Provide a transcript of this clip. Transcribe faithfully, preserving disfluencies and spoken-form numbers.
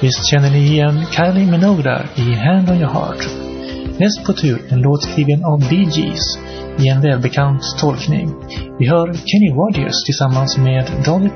Visst känner ni igen Kylie Minogue i Hand on Your Heart. Näst på tur en låt skriven av Bee Gees i en välbekant tolkning. Vi hör Kenny Rogers tillsammans med Dolly